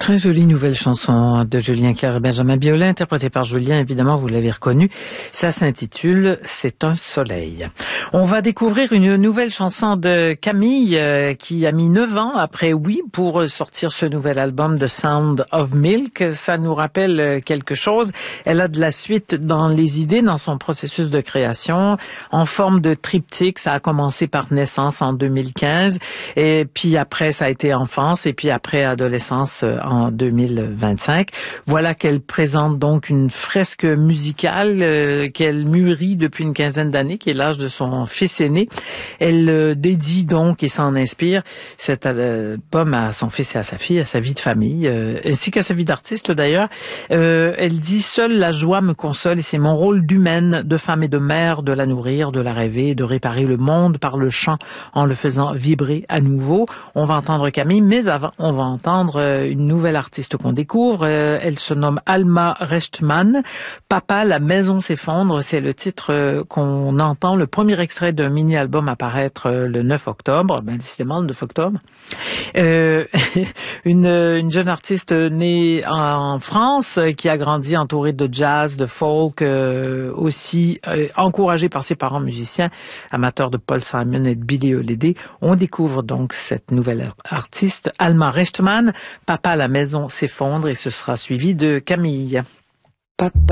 Très jolie nouvelle chanson de Julien Clerc et Benjamin Biolay, interprétée par Julien, évidemment, vous l'avez reconnu. Ça s'intitule « C'est un soleil ». On va découvrir une nouvelle chanson de Camille, qui a mis 9 ans après Oui pour sortir ce nouvel album The Sound of Milk. Ça nous rappelle quelque chose. Elle a de la suite dans les idées, dans son processus de création, en forme de triptyque. Ça a commencé par Naissance en 2015, et puis après, ça a été Enfance, et puis après Adolescence en 2025. Voilà qu'elle présente donc une fresque musicale qu'elle mûrit depuis une quinzaine d'années, qui est l'âge de son fils aîné. Elle dédie donc et s'en inspire cet album à son fils et à sa fille, à sa vie de famille, ainsi qu'à sa vie d'artiste d'ailleurs. Elle dit « Seule la joie me console et c'est mon rôle d'humaine, de femme et de mère, de la nourrir, de la rêver, de réparer le monde par le chant en le faisant vibrer à nouveau. » On va entendre Camille, mais avant, on va entendre une nouvelle artiste qu'on découvre. Elle se nomme Alma Rechtman. Papa, la maison s'effondre, c'est le titre qu'on entend, le premier extrait d'un mini-album à paraître le 9 octobre. Ben, décidément, le 9 octobre. Une jeune artiste née en France, qui a grandi entourée de jazz, de folk, aussi encouragée par ses parents musiciens, amateurs de Paul Simon et de Billie Holiday. On découvre donc cette nouvelle artiste, Alma Rechtman. Papa, la maison s'effondre, et ce sera suivi de Camille. Papa.